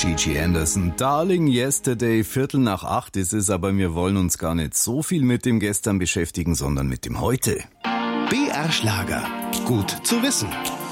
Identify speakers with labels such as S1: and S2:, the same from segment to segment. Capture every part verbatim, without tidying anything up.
S1: Gigi Anderson, Darling Yesterday, Viertel nach acht ist es, aber wir wollen uns gar nicht so viel mit dem Gestern beschäftigen, sondern mit dem Heute.
S2: B R Schlager. Gut zu wissen.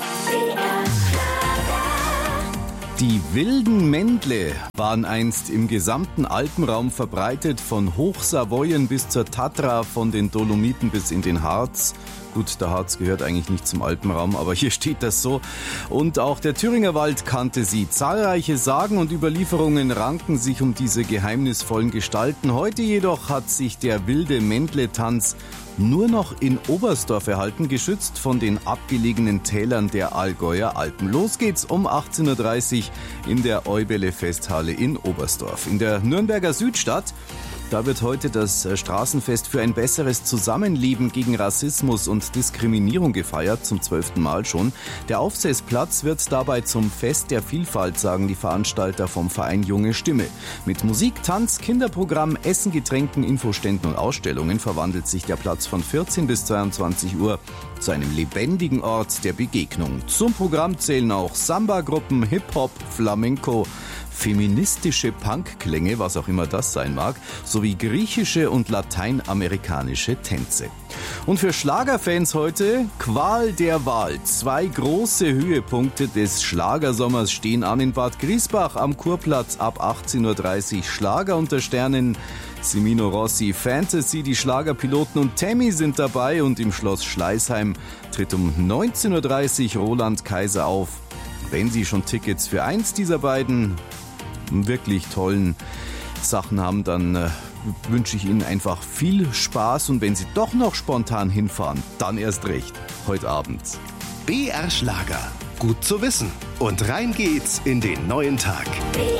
S1: Die wilden Mändle waren einst im gesamten Alpenraum verbreitet, von Hochsavoyen bis zur Tatra, von den Dolomiten bis in den Harz. Gut, der Harz gehört eigentlich nicht zum Alpenraum, aber hier steht das so. Und auch der Thüringer Wald kannte sie. Zahlreiche Sagen und Überlieferungen ranken sich um diese geheimnisvollen Gestalten. Heute jedoch hat sich der wilde Mändle-Tanz nur noch in Oberstdorf erhalten, geschützt von den abgelegenen Tälern der Allgäuer Alpen. Los geht's um achtzehn Uhr dreißig in der Eubele-Festhalle in Oberstdorf. In der Nürnberger Südstadt, da wird heute das Straßenfest für ein besseres Zusammenleben gegen Rassismus und Diskriminierung gefeiert, zum zwölften Mal schon. Der Aufseßplatz wird dabei zum Fest der Vielfalt, sagen die Veranstalter vom Verein Junge Stimme. Mit Musik, Tanz, Kinderprogramm, Essen, Getränken, Infoständen und Ausstellungen verwandelt sich der Platz von vierzehn bis zweiundzwanzig Uhr zu einem lebendigen Ort der Begegnung. Zum Programm zählen auch Samba-Gruppen, Hip-Hop, Flamenco, feministische Punkklänge, was auch immer das sein mag, sowie griechische und lateinamerikanische Tänze. Und für Schlagerfans heute Qual der Wahl. Zwei große Höhepunkte des Schlagersommers stehen an in Bad Griesbach am Kurplatz ab achtzehn Uhr dreißig. Schlager unter Sternen. Semino Rossi, Fantasy, die Schlagerpiloten und Tammy sind dabei, und im Schloss Schleißheim tritt um neunzehn Uhr dreißig Roland Kaiser auf. Wenn Sie schon Tickets für eins dieser beiden wirklich tollen Sachen haben, dann äh, wünsche ich Ihnen einfach viel Spaß, und wenn Sie doch noch spontan hinfahren, dann erst recht heute Abend.
S2: B R Schlager. Gut zu wissen. Und rein geht's in den neuen Tag.
S3: B